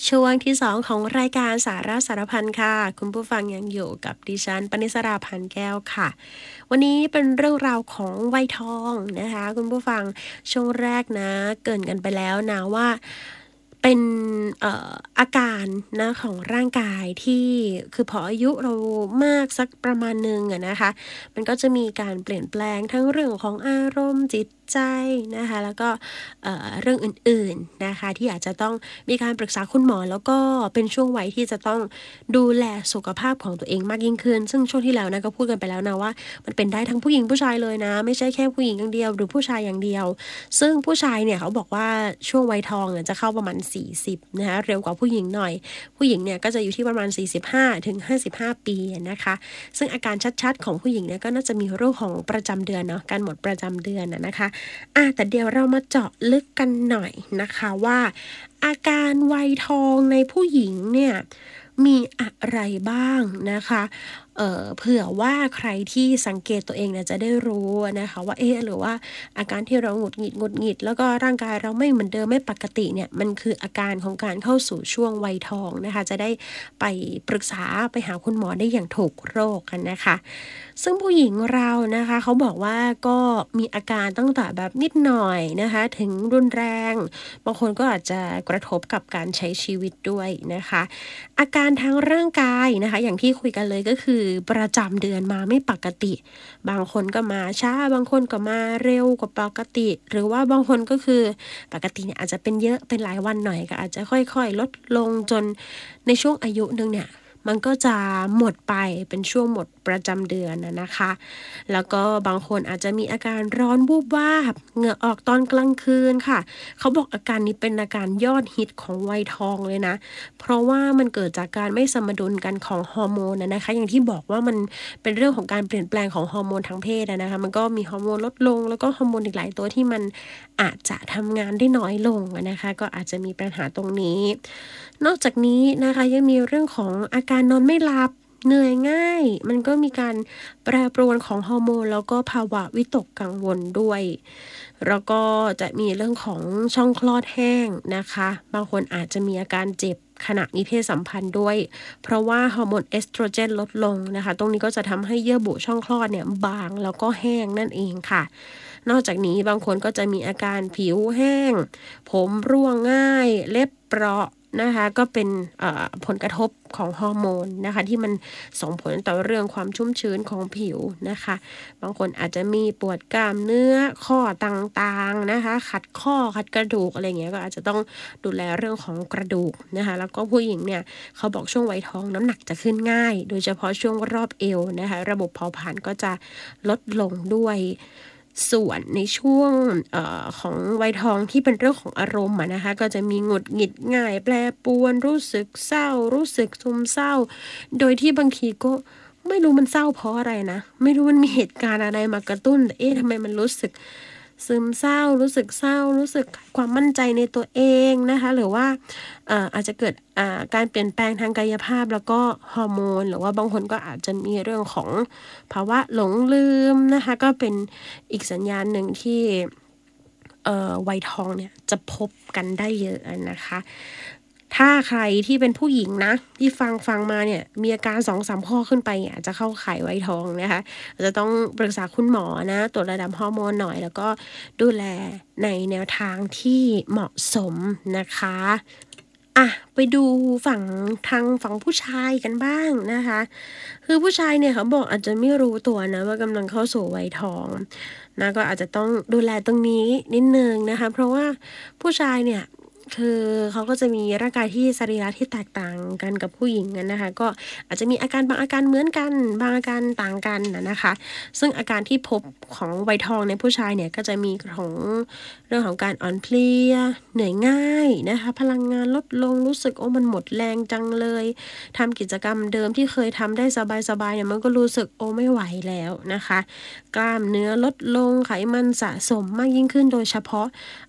ช่วงที่2ของรายการสาระสารพันค่ะคุณผู้ฟังยังอยู่กับดิฉันปณิสราพันธ์แก้วค่ะวันนี้เป็นเรื่องราวของวัยทองนะคะคุณผู้ฟังช่วงแรกนะเกริ่นกันไปแล้วนะว่าเป็นอาการนะของร่างกายที่คือพออายุเรามากสักประมาณหนึ่งอะนะคะมันก็จะมีการเปลี่ยนแปลงทั้งเรื่องของอารมณ์จิตใจนะคะแล้วก็เรื่องอื่นๆนะคะที่อาจจะต้องมีการปรึกษาคุณหมอแล้วก็เป็นช่วงวัยที่จะต้องดูแลสุขภาพของตัวเองมากยิ่งขึ้นซึ่งช่วงที่แล้วนะก็พูดกันไปแล้วนะว่ามันเป็นได้ทั้งผู้หญิงผู้ชายเลยนะไม่ใช่แค่ผู้หญิงอย่างเดียวหรือผู้ชายอย่างเดียวซึ่งผู้ชายเนี่ยเขาบอกว่าช่วงวัยทองเนี่ยจะเข้าประมาณ40นะคะเร็วกว่าผู้หญิงหน่อยผู้หญิงเนี่ยก็จะอยู่ที่ประมาณ45ถึง55ปีนะคะซึ่งอาการชัดๆของผู้หญิงเนี่ยก็น่าจะมีเรื่องของประจำเดือนเนาะการหมดประจำเดือนนะคะแต่เดี๋ยวเรามาเจาะลึกกันหน่อยนะคะว่าอาการวัยทองในผู้หญิงเนี่ยมีอะไรบ้างนะคะเผื่อว่าใครที่สังเกตตัวเองเนี่ยจะได้รู้นะคะว่าหรือว่าอาการที่เราหงุดหงิดแล้วก็ร่างกายเราไม่เหมือนเดิมไม่ปกติเนี่ยมันคืออาการของการเข้าสู่ช่วงวัยทองนะคะจะได้ไปปรึกษาไปหาคุณหมอได้อย่างถูกโรคกันนะคะซึ่งผู้หญิงเรานะคะเขาบอกว่าก็มีอาการตั้งแต่แบบนิดหน่อยนะคะถึงรุนแรงบางคนก็อาจจะกระทบกับการใช้ชีวิตด้วยนะคะอาการทางร่างกายนะคะอย่างที่คุยกันเลยก็คือประจำเดือนมาไม่ปกติบางคนก็มาช้าบางคนก็มาเร็วกว่าปกติหรือว่าบางคนก็คือปกติเนี่ยอาจจะเป็นเยอะเป็นหลายวันหน่อยก็อาจจะค่อยๆลดลงจนในช่วงอายุนึงเนี่ยมันก็จะหมดไปเป็นช่วงหมดประจำเดือนนะคะแล้วก็บางคนอาจจะมีอาการร้อนวูบวาบเหงื่อออกตอนกลางคืนค่ะเขาบอกอาการนี้เป็นอาการยอดฮิตของวัยทองเลยนะเพราะว่ามันเกิดจากการไม่สมดุลกันของฮอร์โมนนะคะอย่างที่บอกว่ามันเป็นเรื่องของการเปลี่ยนแปลงของฮอร์โมนทางเพศนะคะมันก็มีฮอร์โมนลดลงแล้วก็ฮอร์โมนอีกหลายตัวที่มันอาจจะทำงานได้น้อยลงนะคะก็อาจจะมีปัญหาตรงนี้นอกจากนี้นะคะยังมีเรื่องของอาการนอนไม่หลับเหนื่อยง่ายมันก็มีการแปรปรวนของฮอร์โมนแล้วก็ภาวะวิตกกังวลด้วยแล้วก็จะมีเรื่องของช่องคลอดแห้งนะคะบางคนอาจจะมีอาการเจ็บขณะมีเพศสัมพันธ์ด้วยเพราะว่าฮอร์โมนเอสโตรเจนลดลงนะคะตรงนี้ก็จะทำให้เยื่อบุช่องคลอดเนี่ยบางแล้วก็แห้งนั่นเองค่ะนอกจากนี้บางคนก็จะมีอาการผิวแห้งผมร่วงง่ายเล็บเปราะนะคะก็เป็นผลกระทบของฮอร์โมนนะคะที่มันส่งผลต่อเรื่องความชุ่มชื้นของผิวนะคะบางคนอาจจะมีปวดกล้ามเนื้อข้อต่างๆนะคะขัดข้อขัดกระดูกอะไรเงี้ยก็อาจจะต้องดูแลเรื่องของกระดูกนะคะแล้วก็ผู้หญิงเนี่ยเขาบอกช่วงวัยทองน้ำหนักจะขึ้นง่ายโดยเฉพาะช่วงรอบเอวนะคะระบบเผาผลาญก็จะลดลงด้วยส่วนในช่วงของวัยทองที่เป็นเรื่องของอารมณ์นะคะก็จะมีหงุดหงิดง่ายแปรปรวนรู้สึกเศร้ารู้สึกซึมเศร้าโดยที่บางทีก็ไม่รู้มันเศร้าเพราะอะไรนะไม่รู้มันมีเหตุการณ์อะไรมากระตุ้นแต่ทำไมมันรู้สึกซึมเศร้ารู้สึกเศร้ารู้สึกความมั่นใจในตัวเองนะคะหรือว่าอาจจะเกิดการเปลี่ยนแปลงทางกายภาพแล้วก็ฮอร์โมนหรือว่าบางคนก็อาจจะมีเรื่องของภาวะหลงลืมนะคะก็เป็นอีกสัญญาณหนึ่งที่วัยทองเนี่ยจะพบกันได้เยอะนะคะถ้าใครที่เป็นผู้หญิงนะที่ฟังมาเนี่ยมีอาการ 2-3 ข้อขึ้นไปอาจจะเข้าข่ายวัยทองนะคะอาจจะต้องปรึกษาคุณหมอนะตรวจระดับฮอร์โมนหน่อยแล้วก็ดูแลในแนวทางที่เหมาะสมนะคะไปดูฝั่งผู้ชายกันบ้างนะคะคือผู้ชายเนี่ยเขาบอกอาจจะไม่รู้ตัวนะว่ากำลังเข้าสู่วัยทองนะก็อาจจะต้องดูแลตรงนี้นิดนึงนะคะเพราะว่าผู้ชายเนี่ยคือเขาก็จะมีร่างกายที่สรีระที่แตกต่างกันกับผู้หญิงนะคะก็อาจจะมีอาการบางอาการเหมือนกันบางอาการต่างกันนะคะซึ่งอาการที่พบของวัยทองในผู้ชายเนี่ยก็จะมีของเรื่องของการอ่อนเพลียเหนื่อยง่ายนะคะพลังงานลดลงรู้สึกมันหมดแรงจังเลยทำกิจกรรมเดิมที่เคยทำได้สบายๆเนี่ยมันก็รู้สึกไม่ไหวแล้วนะคะกล้ามเนื้อลดลงไขมันสะสมมากยิ่งขึ้นโดยเฉพาะ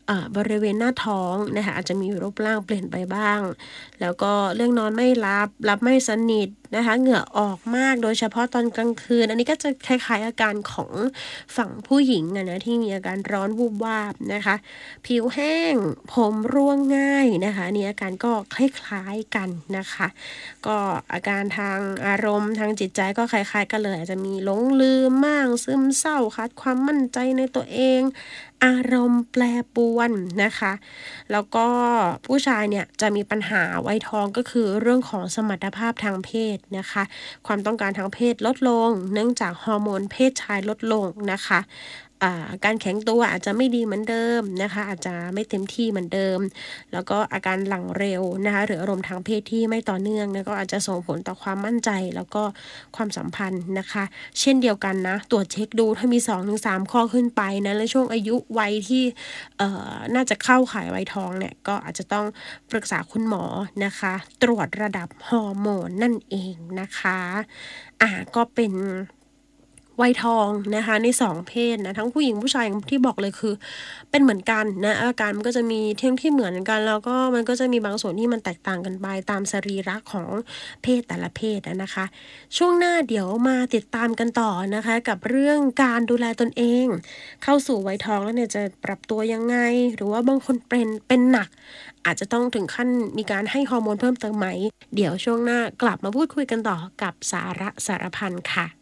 บริเวณหน้าท้องนะคะอาจจะมีรูปร่างเปลี่ยนไปบ้างแล้วก็เรื่องนอนไม่หลับไม่สนิทนะคะเหงื่อออกมากโดยเฉพาะตอนกลางคืนอันนี้ก็จะคล้ายๆอาการของฝั่งผู้หญิงนะที่มีอาการร้อนวูบวาบนะคะผิวแห้งผมร่วงง่ายนะคะนี่อาการก็คล้ายๆกันนะคะก็อาการทางอารมณ์ทางจิตใจก็คล้ายๆกันเลยอาจจะมีหลงลืมบ้างซึมเศร้าขาดความมั่นใจในตัวเองอารมณ์แปรปรวนนะคะแล้วก็ผู้ชายเนี่ยจะมีปัญหาวัยทองก็คือเรื่องของสมรรถภาพทางเพศนะคะความต้องการทางเพศลดลงเนื่องจากฮอร์โมนเพศชายลดลงนะคะการแข็งตัวอาจจะไม่ดีเหมือนเดิมนะคะอาจจะไม่เต็มที่เหมือนเดิมแล้วก็อาการหลังเร็วนะคะหรืออารมณ์ทางเพศที่ไม่ต่อเนื่องนะก็อาจจะส่งผลต่อความมั่นใจแล้วก็ความสัมพันธ์นะคะเช่นเดียวกันนะตรวจเช็คดูถ้ามี 2-3 ข้อขึ้นไปนะในช่วงอายุวัยที่น่าจะเข้าข่ายวัยทองเนี่ยก็อาจจะต้องปรึกษาคุณหมอนะคะตรวจระดับฮอร์โมนนั่นเองนะคะก็เป็นวัยทองนะคะใน2เพศนะทั้งผู้หญิงผู้ชายอย่างที่บอกเลยคือเป็นเหมือนกันนะอาการมันก็จะมีที่เหมือนกันแล้วก็มันก็จะมีบางส่วนที่มันแตกต่างกันไปตามสรีระของเพศแต่ละเพศนะคะช่วงหน้าเดี๋ยวมาติดตามกันต่อนะคะกับเรื่องการดูแลตนเองเข้าสู่วัยทองแล้วเนี่ยจะปรับตัวยังไงหรือว่าบางคนเป็นหนักอาจจะต้องถึงขั้นมีการให้ฮอร์โมนเพิ่มเติมไหมเดี๋ยวช่วงหน้ากลับมาพูดคุยกันต่อกับสาระสารพันค่ะ